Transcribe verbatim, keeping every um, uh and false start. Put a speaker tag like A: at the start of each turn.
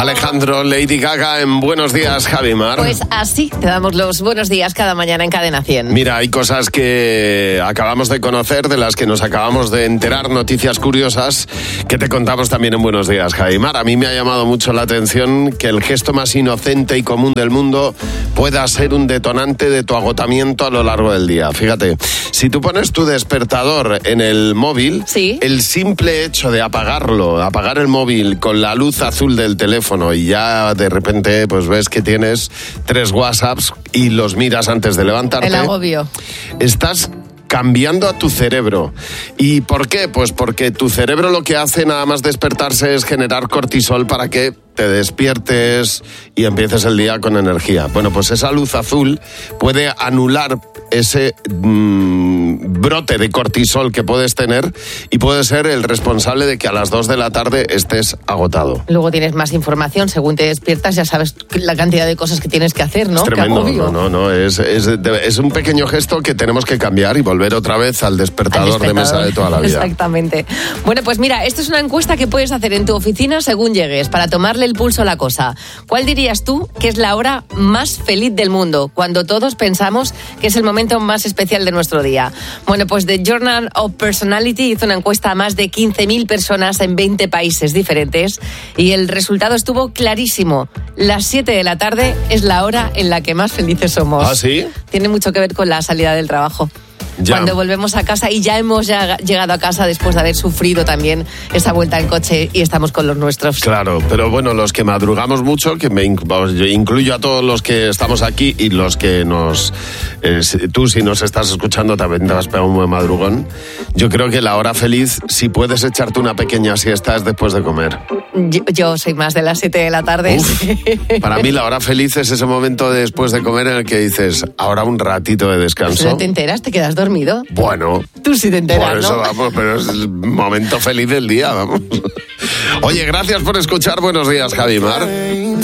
A: Alejandro, Lady Gaga en Buenos Días, Javimar.
B: Pues así te damos los buenos días cada mañana en Cadena cien.
A: Mira, hay cosas que acabamos de conocer, de las que nos acabamos de enterar, noticias curiosas que te contamos también en Buenos Días, Javimar. A mí me ha llamado mucho la atención que el gesto más inocente y común del mundo pueda ser un detonante de tu agotamiento a lo largo del día. Fíjate, si tú pones tu despertador en el móvil,
B: ¿sí?
A: El simple hecho de apagarlo, apagar el móvil con la luz azul del teléfono y ya de repente pues ves que tienes tres WhatsApps y los miras antes de levantarte.
B: El agobio.
A: Estás cambiando a tu cerebro. ¿Y por qué? Pues porque tu cerebro lo que hace nada más despertarse es generar cortisol para que te despiertes y empieces el día con energía. Bueno, pues esa luz azul puede anular ese mmm, brote de cortisol que puedes tener y puede ser el responsable de que a las dos de la tarde estés agotado.
B: Luego tienes más información, según te despiertas ya sabes la cantidad de cosas que tienes que hacer, ¿no?
A: Es tremendo, no, no, no, es, es, es un pequeño gesto que tenemos que cambiar y volver otra vez al despertador, al despertador de mesa de toda la vida.
B: Exactamente. Bueno, pues mira, esto es una encuesta que puedes hacer en tu oficina según llegues, para tomarle el pulso a la cosa. ¿Cuál dirías tú que es la hora más feliz del mundo, cuando todos pensamos que es el momento más especial de nuestro día? Bueno, pues The Journal of Personality hizo una encuesta a más de quince mil personas en veinte países diferentes y el resultado estuvo clarísimo. Las siete de la tarde es la hora en la que más felices somos.
A: ¿Ah, sí?
B: Tiene mucho que ver con la salida del trabajo. Ya. Cuando volvemos a casa y ya hemos ya llegado a casa después de haber sufrido también esa vuelta en coche y estamos con los nuestros.
A: Claro, pero bueno, los que madrugamos mucho, que me yo incluyo a todos los que estamos aquí y los que nos... Eh, tú, si nos estás escuchando, también te vas a pegar un buen madrugón. Yo creo que la hora feliz, si puedes echarte una pequeña siesta, es después de comer.
B: Yo, yo soy más de las siete de la tarde.
A: Uf, para mí la hora feliz es ese momento de después de comer en el que dices, ahora un ratito de descanso.
B: ¿No te enteras? ¿Te quedas dormido?
A: Bueno.
B: Tú sí te enteras,
A: por eso,
B: ¿no?
A: Vamos, pero es el momento feliz del día, vamos. Oye, gracias por escuchar. Buenos días, Javimar.